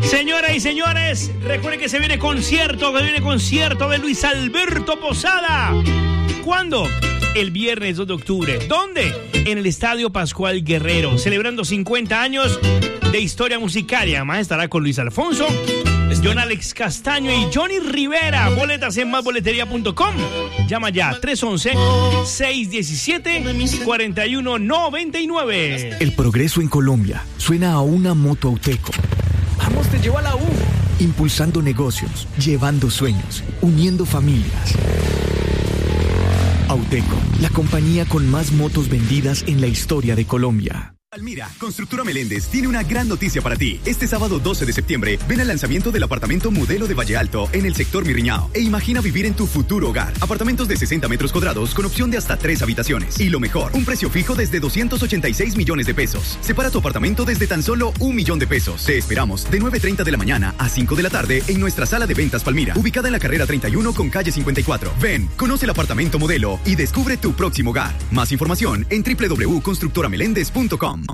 Señoras y señores, recuerden que se viene concierto de Luis Alberto Posada. ¿Cuándo? El viernes 2 de octubre. ¿Dónde? En el Estadio Pascual Guerrero, celebrando 50 años de historia musical. Y además estará con Luis Alfonso, John Alex Castaño y Johnny Rivera. Boletas en másboletería.com. Llama ya 311-617-4199. El progreso en Colombia suena a una moto Auteco. Vamos, te llevo a la U. Impulsando negocios, llevando sueños, uniendo familias. Auteco, la compañía con más motos vendidas en la historia de Colombia. Almira, Constructora Meléndez tiene una gran noticia para ti. Este sábado 12 de septiembre, ven al lanzamiento del apartamento modelo de Valle Alto en el sector Mirriñao e imagina vivir en tu futuro hogar. Apartamentos de 60 metros cuadrados con opción de hasta 3 habitaciones. Y lo mejor, un precio fijo desde 286 millones de pesos. Separa tu apartamento desde tan solo 1 millón de pesos. Te esperamos de 9:30 de la mañana a 5 de la tarde en nuestra sala de ventas Palmira, ubicada en la carrera 31 con calle 54. Ven, conoce el apartamento modelo y descubre tu próximo hogar. Más información en www.constructorameléndez.com.